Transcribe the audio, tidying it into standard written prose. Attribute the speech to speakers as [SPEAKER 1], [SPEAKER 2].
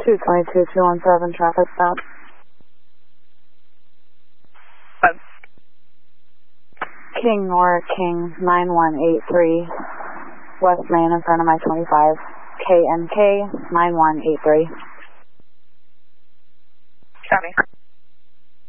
[SPEAKER 1] 222-217 traffic stop. King Nora King 9183, West Main in front of my 25, KNK 9183.